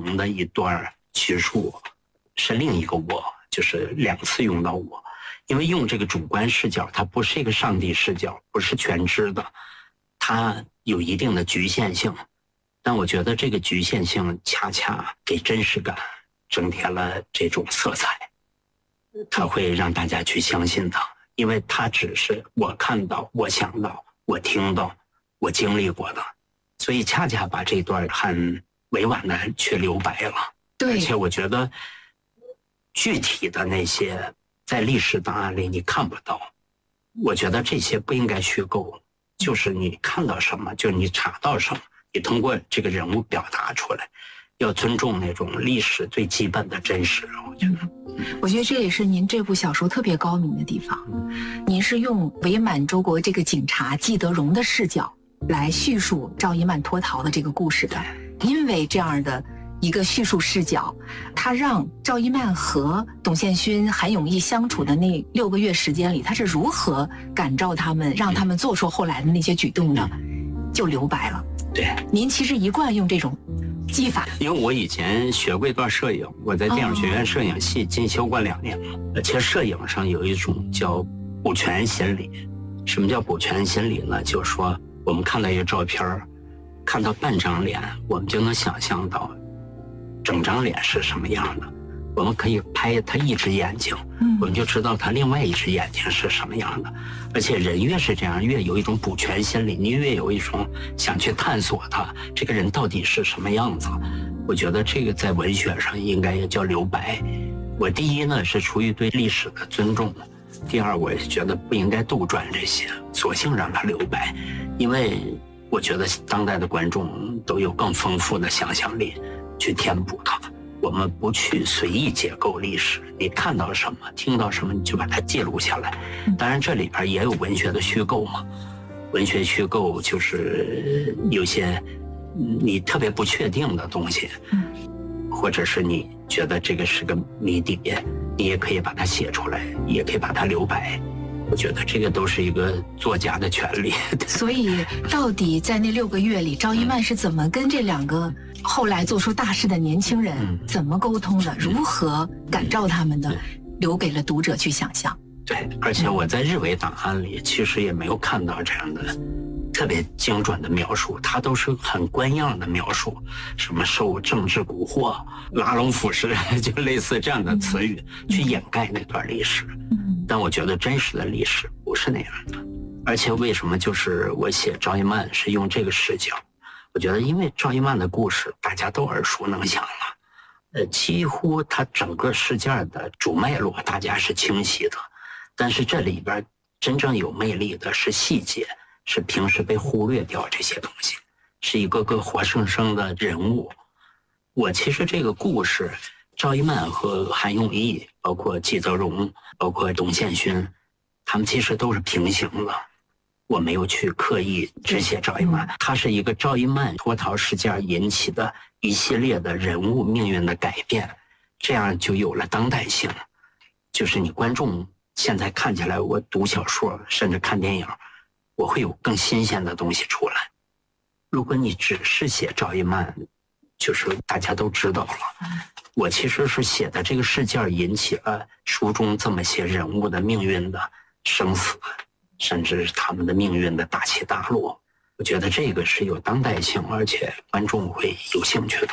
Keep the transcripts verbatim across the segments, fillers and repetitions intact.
荣的一段叙述是另一个我，就是两次用到我，因为用这个主观视角，它不是一个上帝视角，不是全知的，它有一定的局限性。但我觉得这个局限性恰恰给真实感增添了这种色彩，它会让大家去相信它，因为它只是我看到、我想到、我听到、我经历过的，所以恰恰把这段很委婉的去留白了。 对， 而且我觉得具体的那些在历史档案里你看不到，我觉得这些不应该虚构，就是你看到什么，就是你查到什么，你通过这个人物表达出来，要尊重那种历史最基本的真实。我觉得， 我觉得这也是您这部小说特别高明的地方。您是用伪满洲国这个警察季德荣的视角来叙述赵一曼脱逃的这个故事的，因为这样的一个叙述视角，他让赵一曼和董宪勋、韩永义相处的那六个月时间里，他是如何感召他们，让他们做出后来的那些举动的，就留白了。 对， 您其实一贯用这种技法。 因为我以前学过一段摄影，我在电影学院摄影系进修过两年嘛。而且摄影上有一种叫补全心理。什么叫补全心理呢？就是说我们看到一个照片，看到半张脸，我们就能想象到整张脸是什么样的。我们可以拍他一只眼睛，我们就知道他另外一只眼睛是什么样的。而且人越是这样，越有一种补全心理，你越有一种想去探索他这个人到底是什么样子。我觉得这个在文学上应该也叫留白。我第一呢是出于对历史的尊重，第二我也觉得不应该杜撰这些，索性让他留白，因为我觉得当代的观众都有更丰富的想象力去填补它。我们不去随意解构历史，你看到什么听到什么你就把它记录下来。当然这里边也有文学的虚构嘛，文学虚构就是有些你特别不确定的东西，或者是你觉得这个是个谜底，你也可以把它写出来，也可以把它留白。我觉得这个都是一个作家的权利。 所以到底在那六个月里，赵一曼是怎么跟这两个后来做出大事的年轻人怎么沟通的，如何感召他们的，留给了读者去想象。 对，而且我在日伪档案里其实也没有看到这样的特别精准的描述，它都是很官样的描述，什么受政治蛊惑、拉拢腐蚀，就类似这样的词语去掩盖那段历史。但我觉得真实的历史不是那样的。而且为什么就是我写赵一曼是用这个视角，我觉得因为赵一曼的故事大家都耳熟能详了，呃，几乎他整个事件的主脉络大家是清晰的，但是这里边真正有魅力的是细节，是平时被忽略掉这些东西，是一个个活生生的人物。我其实这个故事，赵一曼和韩永义，包括季德荣，包括董宪勋，他们其实都是平行的。我没有去刻意只写赵一曼，它是一个赵一曼脱逃事件引起的一系列的人物命运的改变，这样就有了当代性。就是你观众现在看起来，我读小说甚至看电影，我会有更新鲜的东西出来。如果你只是写赵一曼，就是大家都知道了。我其实是写的这个事件引起了书中这么些人物的命运的生死，甚至是他们的命运的大起大落。我觉得这个是有当代性，而且观众会有兴趣的。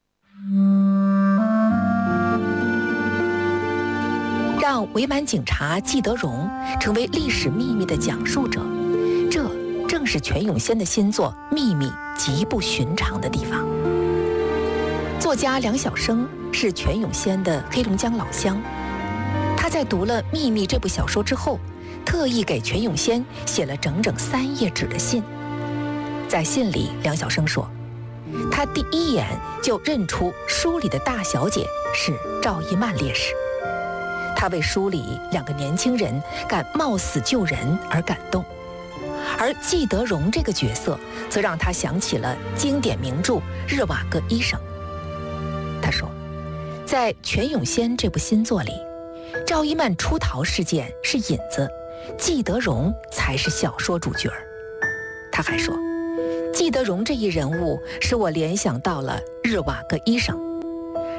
让伪满警察季德荣成为历史秘密的讲述者，这正是全永先的新作《秘密》极不寻常的地方。作家梁晓声是全永先的黑龙江老乡，他在读了《秘密》这部小说之后，特意给全永先写了整整三页纸的信。在信里，梁晓声说，他第一眼就认出书里的大小姐是赵一曼烈士，他为书里两个年轻人敢冒死救人而感动，而季德荣这个角色则让他想起了经典名著《日瓦戈医生》。他说，在全永先这部新作里，赵一曼出逃事件是引子，季德荣才是小说主角。他还说，季德荣这一人物使我联想到了日瓦戈医生，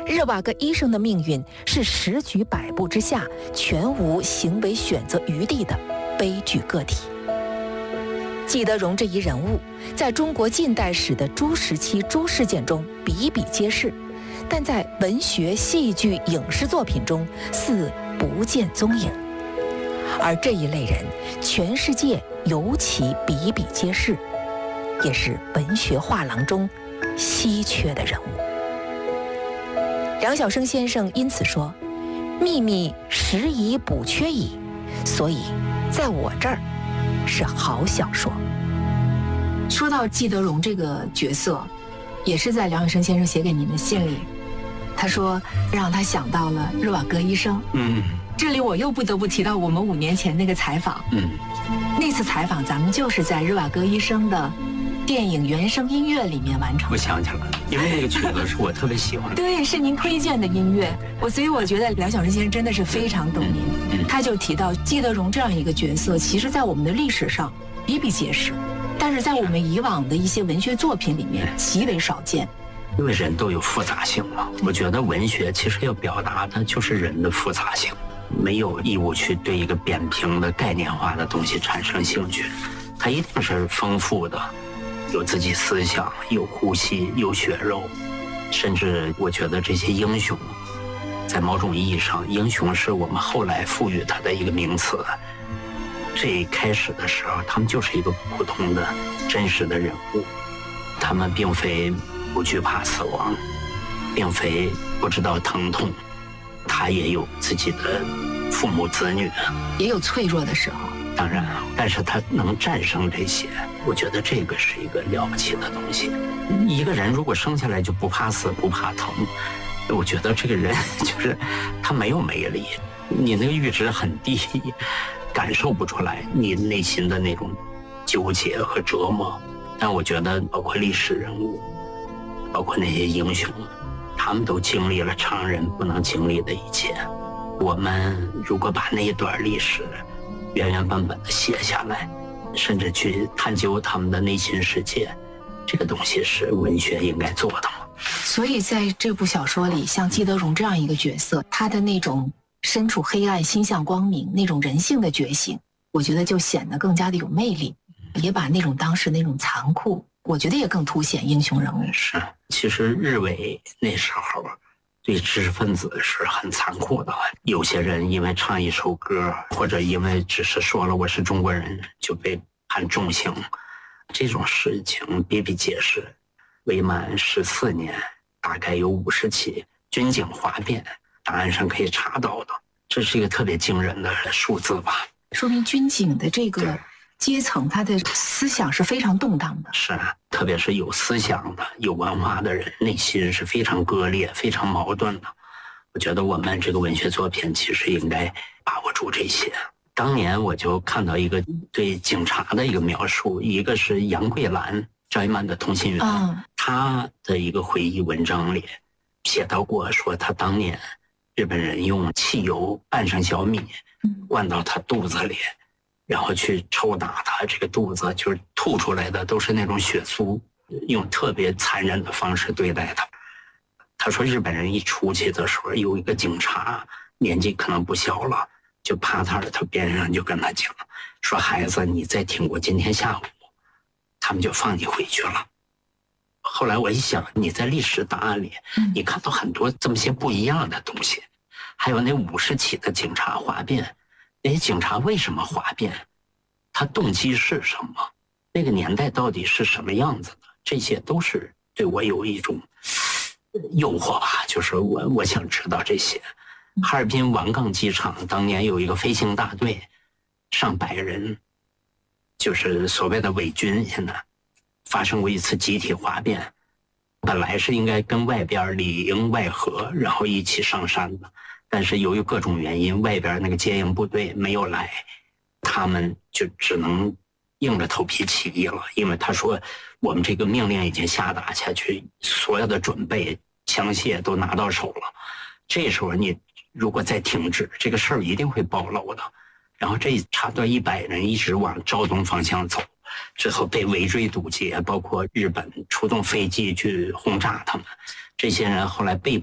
日瓦戈医生的命运是十举百步之下全无行为选择余地的悲剧个体。纪德荣这一人物在中国近代史的诸时期诸事件中比比皆是，但在文学、戏剧、影视作品中似不见踪影。而这一类人，全世界尤其比比皆是，也是文学画廊中稀缺的人物。梁晓声先生因此说：“秘密实已补缺矣，所以在我这儿是好小说。” 说到纪德荣这个角色，也是在梁晓声先生写给您的信里，他说让他想到了日瓦戈医生。 嗯， 这里我又不得不提到我们五年前那个采访。 嗯， 那次采访咱们就是在日瓦戈医生的电影原声音乐里面完成。 我想起来了，因为那个曲子是我特别喜欢的。 对，是您推荐的音乐，我所以我觉得梁晓声先生真的是非常懂您。 嗯嗯、 他就提到纪德荣这样一个角色，其实在我们的历史上比比皆是，但是在我们以往的一些文学作品里面极为少见。 因为人都有复杂性嘛，我觉得文学其实要表达的就是人的复杂性，没有义务去对一个扁平的概念化的东西产生兴趣，它一定是丰富的，有自己思想，有呼吸，有血肉，甚至我觉得这些英雄，在某种意义上，英雄是我们后来赋予它的一个名词。最开始的时候，他们就是一个普通的、真实的人物，他们并非不惧怕死亡，并非不知道疼痛，他也有自己的父母子女， 也有脆弱的时候。 当然，但是他能战胜这些，我觉得这个是一个了不起的东西。一个人如果生下来就不怕死、不怕疼，我觉得这个人就是他没有魅力，你那个阈值很低，感受不出来你内心的那种纠结和折磨。但我觉得包括历史人物，包括那些英雄，他们都经历了常人不能经历的一切。我们如果把那一段历史原原本本的写下来，甚至去探究他们的内心世界，这个东西是文学应该做的嘛。 所以在这部小说里，像纪德荣这样一个角色，他的那种身处黑暗心向光明那种人性的觉醒，我觉得就显得更加的有魅力，也把那种当时那种残酷，我觉得也更凸显英雄人物。 是，其实日伪那时候对知识分子是很残酷的，有些人因为唱一首歌，或者因为只是说了我是中国人，就被判重刑，这种事情比比皆是。伪满十四年，大概有五十起军警哗变，档案上可以查到的，这是一个特别惊人的数字吧。 说明军警的这个阶层，他的思想是非常动荡的。 是啊，特别是有思想的、有文化的人，内心是非常割裂、非常矛盾的。我觉得我们这个文学作品其实应该把握住这些。当年我就看到一个对警察的一个描述，一个是杨桂兰，赵一曼的通信员， 嗯、 他的一个回忆文章里写到过，说他当年日本人用汽油拌上小米，灌到他肚子里，然后去抽打他，这个肚子就是吐出来的都是那种血酥，用特别残忍的方式对待他。他说日本人一出去的时候，有一个警察年纪可能不小了，就趴他他边上就跟他讲，说孩子，你再挺过今天下午，他们就放你回去了。后来我一想，你在历史档案里，你看到很多这么些不一样的东西，还有那五十起的警察哗变，那些警察为什么哗变？他动机是什么？那个年代到底是什么样子的？这些都是对我有一种诱惑吧，就是我我想知道这些。哈尔滨王岗机场当年有一个飞行大队，上百人，就是所谓的伪军，现在发生过一次集体哗变，本来是应该跟外边里应外合，然后一起上山的，但是由于各种原因，外边那个接应部队没有来，他们就只能硬着头皮起义了。因为他说我们这个命令已经下达下去，所有的准备枪械都拿到手了，这时候你如果再停止，这个事儿一定会暴露的。然后这差不多一百人一直往昭东方向走，最后被围追堵截，包括日本出动飞机去轰炸他们。这些人后来被